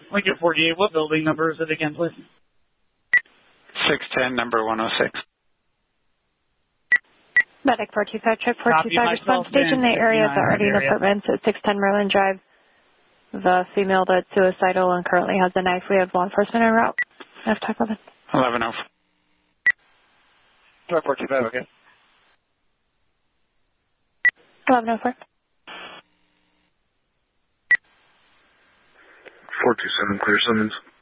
Lincoln 48, what building number is it again, please? 610, number 106. Medic 425, check 425, response station. The area is already in apartments at 610 Merlin Drive. The female that's suicidal and currently has a knife. We have law enforcement en route. F type 11. 11-0. 425, okay. 1104. 427, clear summons.